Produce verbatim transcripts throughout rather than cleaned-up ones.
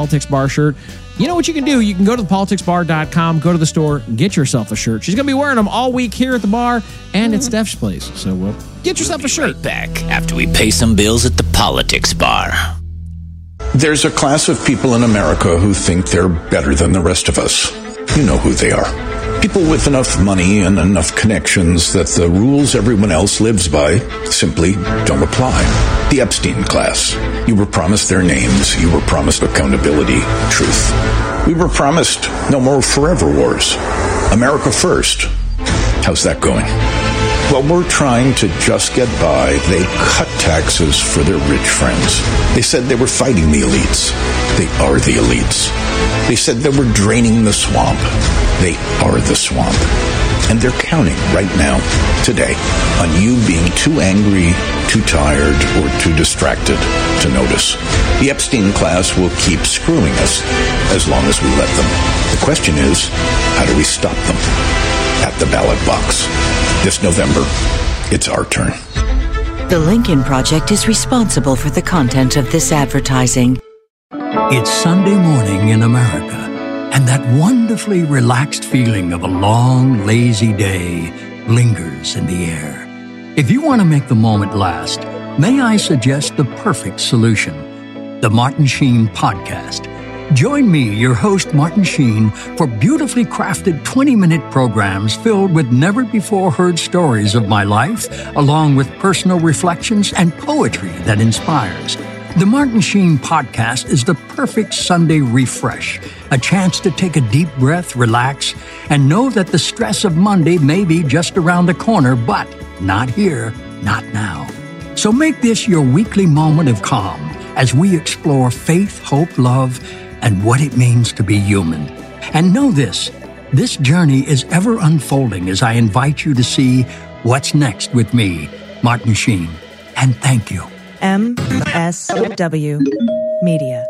Politics Bar shirt. You know what you can do? You can go to the politics bar dot com, go to the store, get yourself a shirt. She's going to be wearing them all week here at the bar and at Steph's place. So uh, get yourself we'll a shirt. Right back after we pay some bills at the Politics Bar. There's a class of people in America who think they're better than the rest of us. You know who they are. People with enough money and enough connections that the rules everyone else lives by simply don't apply. The Epstein class. You were promised their names. You were promised accountability, truth. We were promised no more forever wars. America first. How's that going? While we're trying to just get by, they cut taxes for their rich friends. They said they were fighting the elites. They are the elites. They said they were draining the swamp. They are the swamp. And they're counting right now, today, on you being too angry, too tired, or too distracted to notice. The Epstein class will keep screwing us as long as we let them. The question is, how do we stop them? At the ballot box. This November, it's our turn. The Lincoln Project is responsible for the content of this advertising. It's Sunday morning in America, and that wonderfully relaxed feeling of a long, lazy day lingers in the air. If you want to make the moment last, may I suggest the perfect solution, the Martin Sheen Podcast. Join me, your host, Martin Sheen, for beautifully crafted twenty-minute programs filled with never-before-heard stories of my life, along with personal reflections and poetry that inspires. The Martin Sheen Podcast is the perfect Sunday refresh, a chance to take a deep breath, relax, and know that the stress of Monday may be just around the corner, but not here, not now. So make this your weekly moment of calm as we explore faith, hope, love, and what it means to be human. And know this, this journey is ever unfolding as I invite you to see what's next with me, Martin Sheen. And thank you. M S W Media.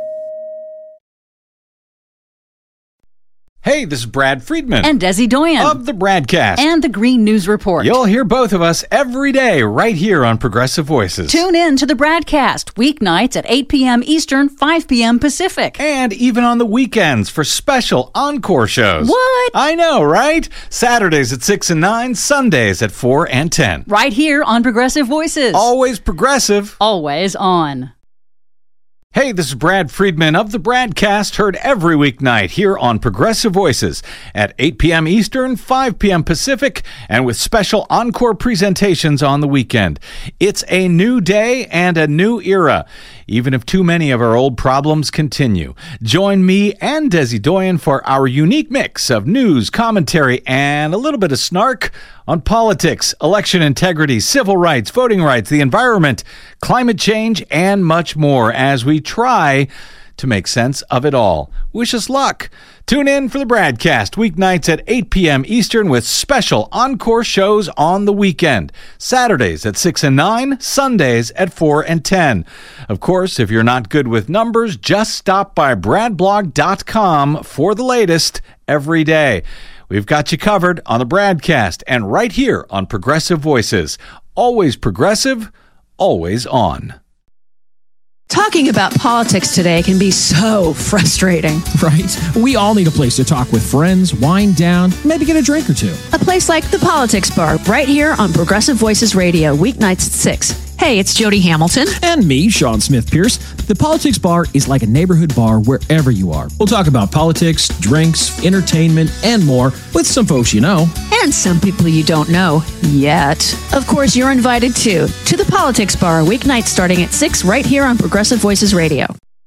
Hey, this is Brad Friedman. And Desi Doyen. Of the Bradcast. And the Green News Report. You'll hear both of us every day right here on Progressive Voices. Tune in to the Bradcast, weeknights at eight p.m. Eastern, five p.m. Pacific. And even on the weekends for special encore shows. What? I know, right? Saturdays at six and nine, Sundays at four and ten. Right here on Progressive Voices. Always progressive. Always on. Hey, this is Brad Friedman of the Bradcast, heard every weeknight here on Progressive Voices at eight p.m. Eastern, five p.m. Pacific, and with special encore presentations on the weekend. It's a new day and a new era, even if too many of our old problems continue. Join me and Desi Doyen for our unique mix of news, commentary, and a little bit of snark on politics, election integrity, civil rights, voting rights, the environment, climate change, and much more as we try to make sense of it all. Wish us luck. Tune in for the Bradcast weeknights at eight p.m. Eastern with special encore shows on the weekend. Saturdays at six and nine, Sundays at four and ten. Of course, if you're not good with numbers, just stop by brad blog dot com for the latest every day. We've got you covered on the Bradcast and right here on Progressive Voices. Always progressive, always on. Talking about politics today can be so frustrating. Right? We all need a place to talk with friends, wind down, maybe get a drink or two. A place like the Politics Bar, right here on Progressive Voices Radio, weeknights at six. Hey, it's Jody Hamilton. And me, Sean Smith-Pierce. The Politics Bar is like a neighborhood bar wherever you are. We'll talk about politics, drinks, entertainment, and more with some folks you know. And some people you don't know yet. Of course, you're invited too to the Politics Bar, weeknights starting at six right here on Progressive Voices Radio.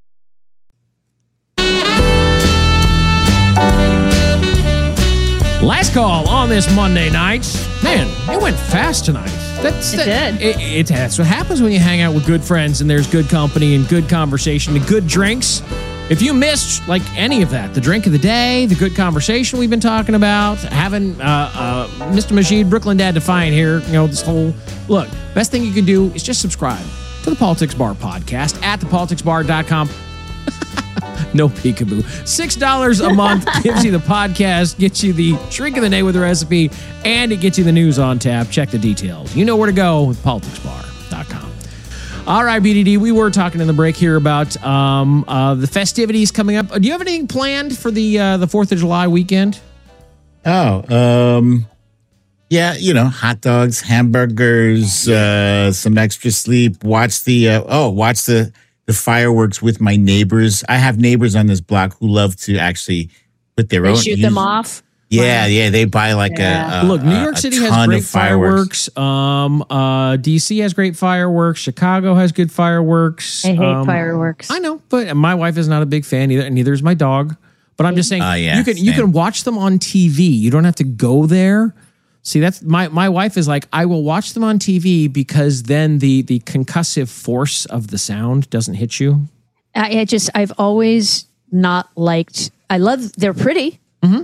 Last call on this Monday night. Man, it went fast tonight. That's, it that, did. It, it, that's what happens when you hang out with good friends and there's good company and good conversation and good drinks. If you missed like any of that, the drink of the day, the good conversation we've been talking about, having uh, uh, Mister Majid, Brooklyn Dad Defiant here, you know, this whole, look, best thing you can do is just subscribe to the Politics Bar podcast at the politics bar dot com. No peekaboo. Six dollars a month gives you the podcast, gets you the drink of the day with the recipe, and it gets you the news on tap. Check the details. You know where to go with politics bar dot com. All right, B D D, we were talking in the break here about um, uh, the festivities coming up. Do you have anything planned for the uh, the fourth of July weekend? Oh, um, yeah, you know, hot dogs, hamburgers, uh, some extra sleep. Watch the uh, oh, watch the the fireworks with my neighbors. I have neighbors on this block who love to actually put their They own. shoot them off. Yeah, yeah, they buy like Yeah. a, a Look, New York a City ton has great of fireworks. fireworks. Um, uh, D C has great fireworks. Chicago has good fireworks. I hate Um, fireworks. I know, but my wife is not a big fan either, and neither is my dog. But I'm just saying, Uh, yeah, you can you same. can watch them on T V. You don't have to go there. See, that's my my wife is like, I will watch them on T V because then the the concussive force of the sound doesn't hit you. I, I just, I've always not liked, I love, they're pretty.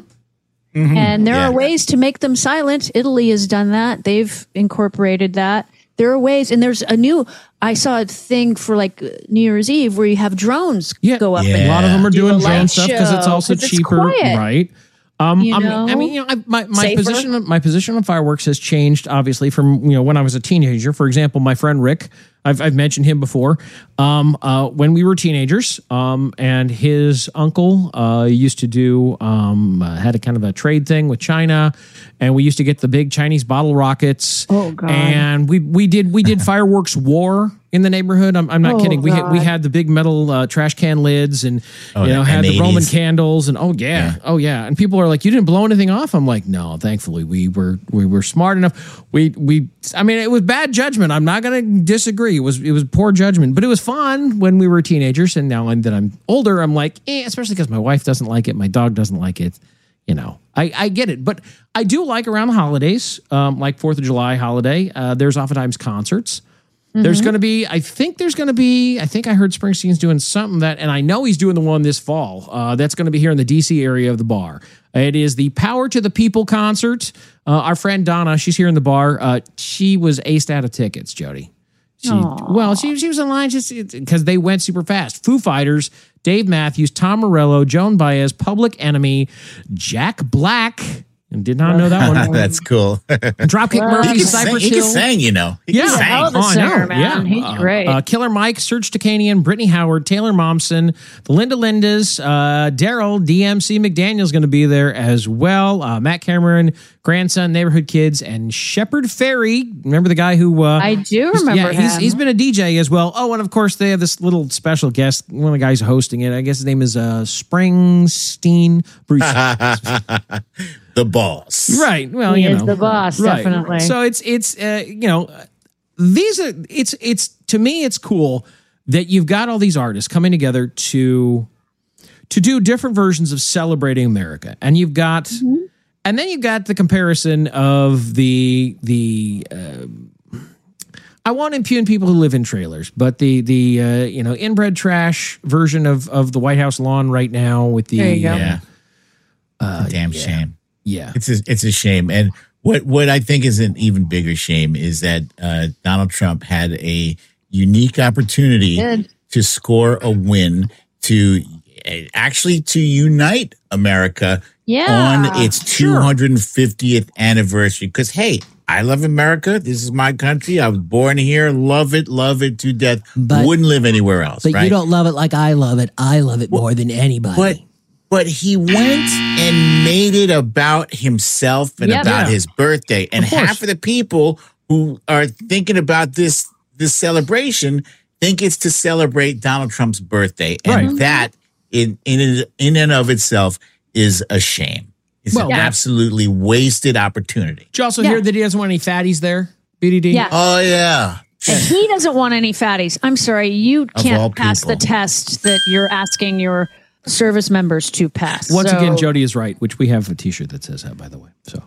Mm-hmm. And there Yeah. are ways to make them silent. Italy has done that. They've incorporated that. There are ways, and there's a new, I saw a thing for like New Year's Eve where you have drones Yeah, go up. Yeah. and A lot of them are do doing a drone light stuff because it's show, also 'cause it's cheaper, quiet. right? Um, You I mean, know? I mean, you know, I, my my Safer. position my position on fireworks has changed obviously from you know when I was a teenager. For example, my friend Rick, I've I've mentioned him before. Um, uh, when we were teenagers, um, and his uncle uh used to do um uh, had a kind of a trade thing with China, and we used to get the big Chinese bottle rockets. Oh, God. And we we did we did fireworks war in the neighborhood. I'm, I'm not Oh, kidding. We had, we God. had the big metal uh, trash can lids, and Oh, you know the had the Roman eighties. candles, and oh yeah, oh yeah. And people are like, "You didn't blow anything off?" I'm like, "No, thankfully we were we were smart enough. We we I mean, it was bad judgment. I'm not going to disagree. It was it was poor judgment, but it was fun when we were teenagers. And now that I'm older, I'm like, eh, especially because my wife doesn't like it, my dog doesn't like it. You know, I, I get it, but I do like around the holidays, um, like Fourth of July holiday. Uh, there's oftentimes concerts. There's going to be, I think there's going to be, I think I heard Springsteen's doing something that, and I know he's doing the one this fall. Uh, that's going to be here in the D C area of the bar. It is the Power to the People concert. Uh, our friend Donna, she's here in the bar. Uh, she was aced out of tickets, Jody. She, well, she, she was in line just because they went super fast. Foo Fighters, Dave Matthews, Tom Morello, Joan Baez, Public Enemy, Jack Black. And did not know that one. That's cool. Dropkick He Murphys, can sing, Cypress he can Hill. sing, you know. He Yeah, can sing. hell of a Oh, I singer, know. man. Yeah. He's Uh, great. Uh, Killer Mike, Serge Takanian, Brittany Howard, Taylor Momsen, the Linda Lindas, uh, Daryl, D M C McDaniel's going to be there as well. Uh, Matt Cameron, grandson, Neighborhood Kids, and Shepard Ferry. Remember the guy who? Uh, I do he's- remember yeah, he's, him. he's been a D J as well. Oh, and of course they have this little special guest. One of the guys hosting it. I guess his name is uh, Springsteen. Bruce. The boss. Right. Well, He you is know, the boss, right. definitely. So it's it's uh, you know, these are it's it's to me it's cool that you've got all these artists coming together to to do different versions of celebrating America, and you've got Mm-hmm. and then you've got the comparison of the the. Uh, I won't impugn people who live in trailers, but the the uh, you know inbred trash version of of the White House lawn right now with the There you go. uh, Yeah. It's a damn shame. yeah It's a, it's a shame. And what, what I think is an even bigger shame is that uh, Donald Trump had a unique opportunity Did. to score a win to uh, actually to unite America Yeah, on its two hundred fiftieth anniversary. Because, hey, I love America. This is my country. I was born here. Love it. Love it to death. But- Wouldn't live anywhere else. But right? you don't love it like I love it. I love it more than anybody. But but he went and made it about himself and Yep. about Yeah. his birthday. And Of course. half of the people who are thinking about this this celebration think it's to celebrate Donald Trump's birthday, and Right. that in in in and of itself is a shame. It's Well, an yeah. absolutely wasted opportunity. Did you also Yeah. hear that he doesn't want any fatties there? B D D. Yeah. Oh yeah. And he doesn't want any fatties. I'm sorry, you all can't pass the people. test that you're asking your service members to pass. Once So- again, Jody is right, which we have a T-shirt that says that, by the way. So,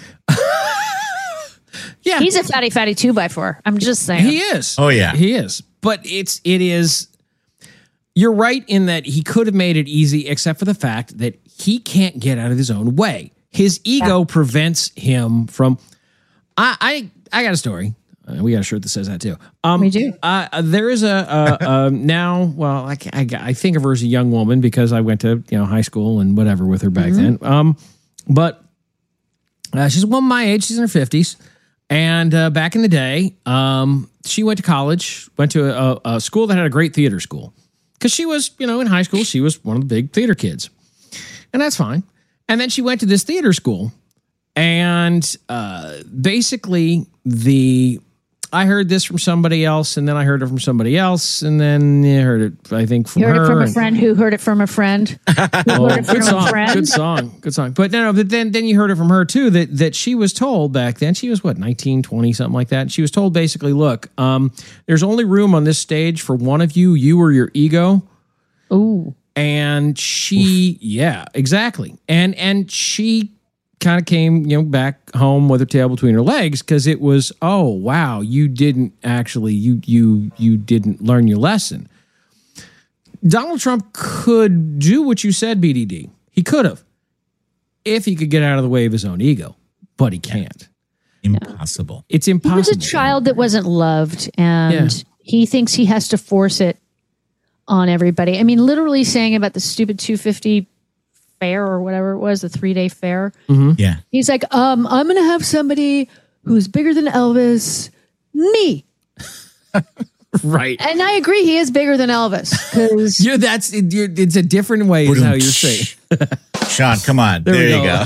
yeah, He's a fatty, fatty two by four. I'm just saying. he is. Oh, yeah. he is. But it's it is. You're right in that he could have made it easy, except for the fact that he can't get out of his own way. His ego prevents him from. I I, I got a story. Uh, we got a shirt that says that too. Um, We do. Uh, there is a, a, a now. Well, I, I I think of her as a young woman because I went to you know high school and whatever with her back then. Um, but uh, she's a woman my age. She's in her fifties. And uh, back in the day, um, she went to college, went to a, a school that had a great theater school. Because she was, you know, in high school, she was one of the big theater kids. And that's fine. And then she went to this theater school. And uh, basically, the I heard this from somebody else, and then I heard it from somebody else, and then you heard it, I think, from you heard her. it from a and- friend who heard it from a friend. Oh, heard it from good a song, friend. good song, good song. But no, no, but then then you heard it from her too that that she was told back then, she was what, nineteen, twenty, something like that. And she was told basically, look, um, there's only room on this stage for one of you, you or your ego. Ooh. And she, Oof. yeah, exactly. And and she kind of came, you know, back home with her tail between her legs because it was, oh wow, you didn't actually, you you you didn't learn your lesson. Donald Trump could do what you said, B D D. He could have, if he could get out of the way of his own ego, but he can't. Impossible. It's He impossible. was a child that wasn't loved, and Yeah. he thinks he has to force it on everybody. I mean, literally saying about the stupid two fifty fair or whatever it was, the three day fair. Mm-hmm. Yeah. He's like, um, I'm going to have somebody who's bigger than Elvis, me. Right. And I agree, he is bigger than Elvis because Yeah, that's it, you're, it's a different way is how you're saying. Sean, come on. There, There we you go.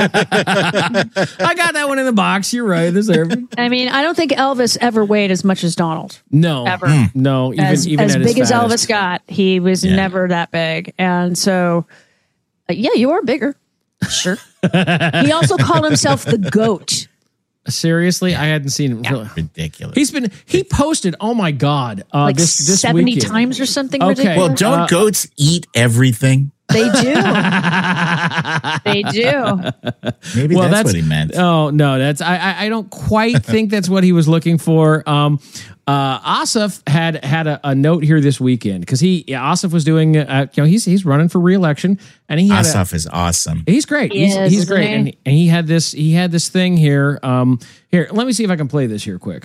I got that one in the box. You're right. There's everything. I mean, I don't think Elvis ever weighed as much as Donald. No, Ever. Mm. no. Even as even as at big his as fattest. Elvis got, he was Yeah. never that big. And so, uh, yeah, you are bigger. Sure. He also called himself the GOAT. Seriously, I hadn't seen him. Really. Ridiculous. He's been he posted. Oh my god, uh, Like this this seventy weekend. times or something Okay. ridiculous. well, don't Uh, goats eat everything? They do. They do. Maybe Well, that's, that's what he meant. Oh no, that's I I, I don't quite think that's what he was looking for. Um, uh, Ossoff had had a, a note here this weekend because he yeah, Ossoff was doing uh, you know he's he's running for re-election and he had a, Ossoff is awesome. He's great. He he's is, he's isn't great, he? and, and he had this he had this thing here. Um, here, let me see if I can play this here quick.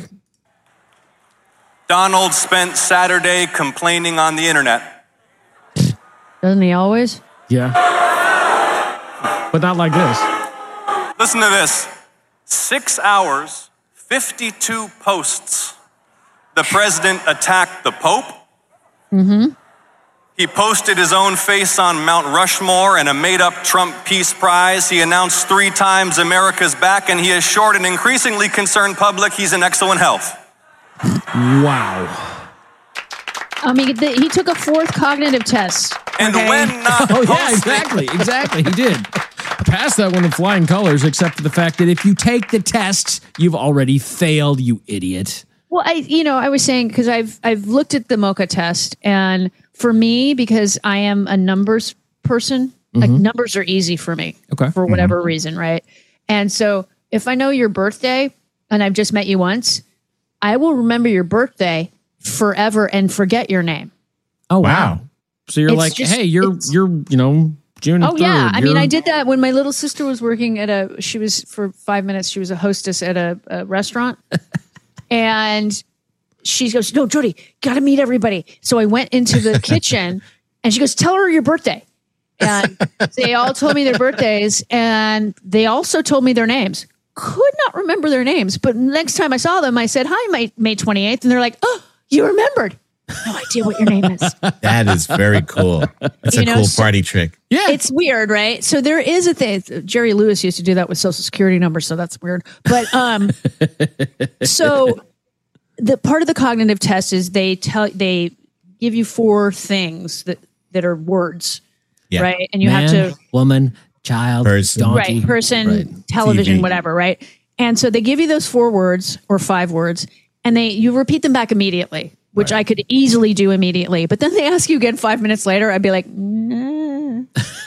Donald spent Saturday complaining on the internet. Doesn't he always? Yeah, but not like this. Listen to this. Six hours, fifty-two posts. The president attacked the Pope. Mm-hmm. He posted his own face on Mount Rushmore and a made-up Trump Peace Prize. He announced three times America's back, and he assured an increasingly concerned public he's in excellent health. Wow. I mean, the, he took a fourth cognitive test. And okay? when not Oh yeah, posting, exactly, exactly. He did. Passed that one in flying colors, except for the fact that if you take the tests, you've already failed, you idiot. Well, I, you know, I was saying because I've I've looked at the MOCA test, and for me, because I am a numbers person, like numbers are easy for me. Okay. For whatever reason, right? And so if I know your birthday and I've just met you once, I will remember your birthday forever and forget your name. Oh wow. Wow. So you're It's like, just- hey, you're it's- you're you know June. Oh yeah, I mean, You're- I did that when my little sister was working at a. She was for five minutes. She was a hostess at a, a restaurant, and she goes, "No, Jody, got to meet everybody." So I went into the kitchen, and she goes, "Tell her your birthday." And they all told me their birthdays, and they also told me their names. Could not remember their names, but next time I saw them, I said, "Hi, May May twenty eighth," and they're like, "Oh, you remembered." No idea what your name is. That is very cool. That's You a know, cool so- party trick. Yeah. It's weird, right? So there is a thing. Jerry Lewis used to do that with Social Security numbers, so that's weird. But um, so the part of the cognitive test is they tell they give you four things that that are words, Yeah. right? And you Man, have to woman, child, Person. donkey. right person, Right. television, T V. whatever, right? And so they give you those four words or five words, and they you repeat them back immediately, which I could easily do immediately. But then they ask you again five minutes later, I'd be like, nah.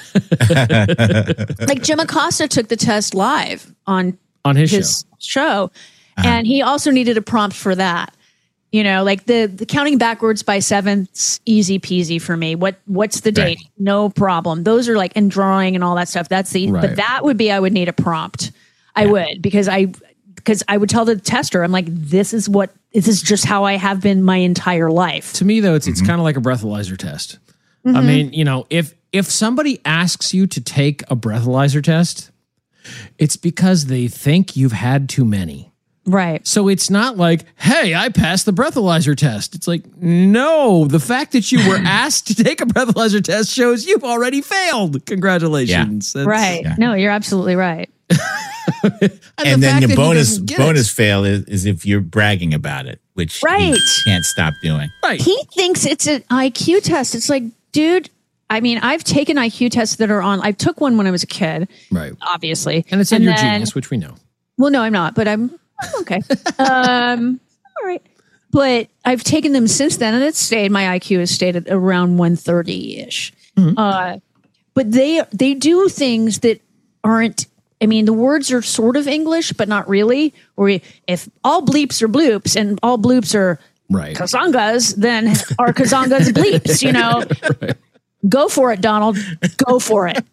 Like Jim Acosta took the test live on On his, his show. show, and he also needed a prompt for that. You know, like the the counting backwards by sevenths, easy peasy for me. What what's the date? Right. No problem. Those are like and drawing and all that stuff. That's the Right. but that would be I would need a prompt. I would because I because I would tell the tester I'm like this is what this is just how I have been my entire life. To me, though, it's it's kind of like a breathalyzer test. I mean, you know, if if somebody asks you to take a breathalyzer test, it's because they think you've had too many. Right. So it's not like, hey, I passed the breathalyzer test. It's like, no, the fact that you were asked to take a breathalyzer test shows you've already failed. Congratulations. Yeah. Right. Yeah. No, you're absolutely right. and, and the then the bonus bonus it. fail is, is if you're bragging about it, which right. he can't stop doing. Right. He thinks it's an I Q test. It's like, dude, I mean, I've taken I Q tests that are on. I took one when I was a kid. Right. Obviously. And it said and you're then, genius, which we know. Well, no, I'm not, but I'm okay. um, all right. But I've taken them since then, and it's stayed. My I Q has stayed at around one thirty-ish. Mm-hmm. Uh, but they they do things that aren't. I mean, the words are sort of English, but not really. Or if all bleeps are bloops and all bloops are right. kazangas, then are kazangas bleeps? You know, right. Go for it, Donald. Go for it.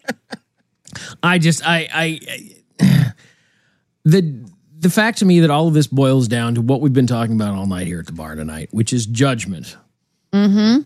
I just I I the. The fact to me that all of this boils down to what we've been talking about all night here at the bar tonight, which is judgment. Mm-hmm.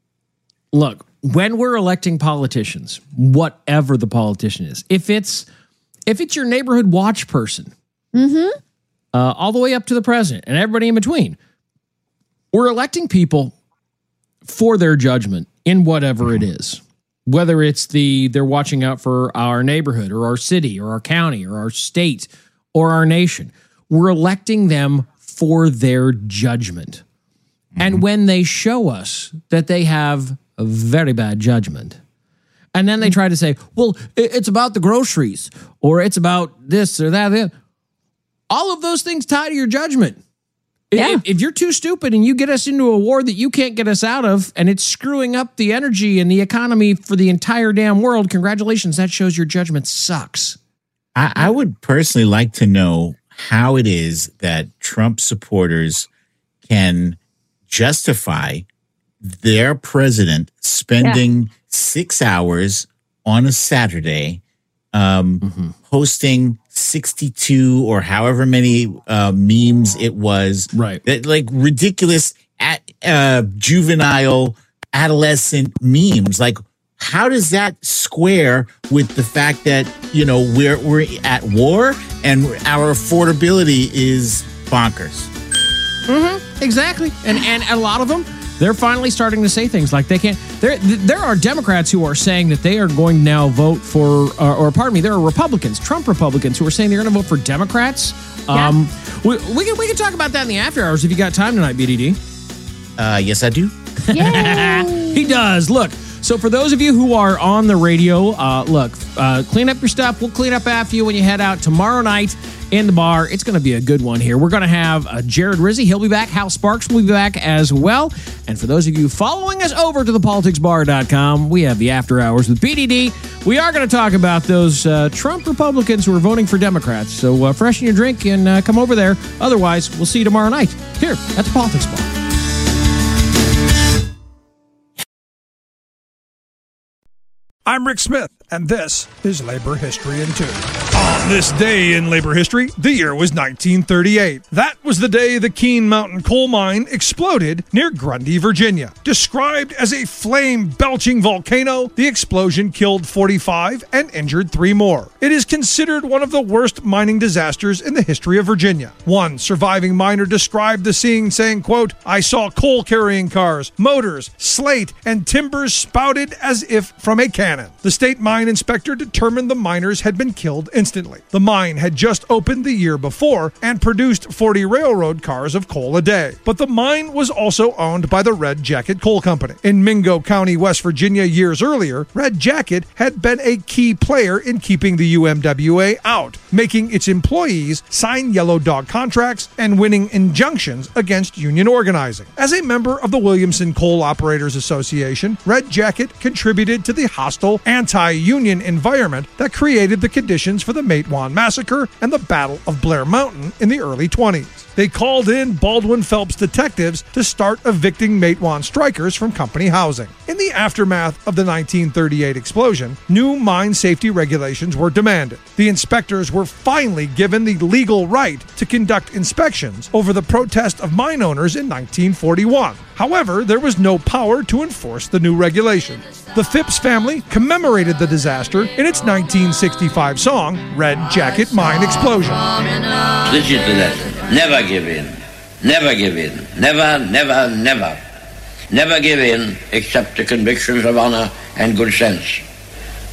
Look, when we're electing politicians, whatever the politician is, if it's if it's your neighborhood watch person, mm-hmm. uh, all the way up to the president and everybody in between, we're electing people for their judgment in whatever it is. Whether it's the they're watching out for our neighborhood or our city or our county or our state or our nation. We're electing them for their judgment. Mm-hmm. And when they show us that they have a very bad judgment, and then they try to say, well, it's about the groceries, or it's about this or that, all of those things tie to your judgment. Yeah. If, if you're too stupid and you get us into a war that you can't get us out of, and it's screwing up the energy and the economy for the entire damn world, congratulations, that shows your judgment sucks. I, I would personally like to know how it is that Trump supporters can justify their president spending yeah. six hours on a Saturday um, mm-hmm. hosting sixty-two or however many uh, memes it was. Right. That, like ridiculous at, uh, juvenile adolescent memes. Like, how does that square with the fact that, you know, we're we're at war and our affordability is bonkers? Mm-hmm. Exactly. And and a lot of them, they're finally starting to say things like they can't. There there are Democrats who are saying that they are going to now vote for, uh, or pardon me, there are Republicans, Trump Republicans, who are saying they're going to vote for Democrats. Yeah. Um, we, we can we can talk about that in the after hours if you got time tonight, B D D. Uh, yes, I do. Yay! He does. Look. So for those of you who are on the radio, uh, look, uh, clean up your stuff. We'll clean up after you when you head out tomorrow night in the bar. It's going to be a good one here. We're going to have uh, Jared Rizzi. He'll be back. Hal Sparks will be back as well. And for those of you following us over to the politics bar dot com, we have the After Hours with B D D. We are going to talk about those uh, Trump Republicans who are voting for Democrats. So uh, freshen your drink and uh, come over there. Otherwise, we'll see you tomorrow night here at the Politics Bar. I'm Rick Smith, and this is Labor History in Two. On this day in labor history, the year was nineteen thirty-eight. That was the day the Keene Mountain coal mine exploded near Grundy, Virginia. Described as a flame-belching volcano, the explosion killed forty-five and injured three more. It is considered one of the worst mining disasters in the history of Virginia. One surviving miner described the scene saying, quote, "I saw coal-carrying cars, motors, slate, and timbers spouted as if from a cannon. The state mine inspector determined the miners had been killed instantly. The mine had just opened the year before and produced forty railroad cars of coal a day. But the mine was also owned by the Red Jacket Coal Company. In Mingo County, West Virginia, years earlier, Red Jacket had been a key player in keeping the U M W A out, making its employees sign yellow dog contracts and winning injunctions against union organizing. As a member of the Williamson Coal Operators Association, Red Jacket contributed to the hostile anti-union environment that created the conditions for the Matewan Massacre and the Battle of Blair Mountain in the early twenties. They called in Baldwin Phelps detectives to start evicting Matewan strikers from company housing. In the aftermath of the nineteen thirty-eight explosion, new mine safety regulations were demanded. The inspectors were finally given the legal right to conduct inspections over the protest of mine owners in nineteen forty-one. However, there was no power to enforce the new regulations. The Phipps family commemorated the disaster in its nineteen sixty-five song, Red Jacket Mine Explosion. Listen to that. Never give in. Never give in. Never, never, never. Never give in except to convictions of honor and good sense.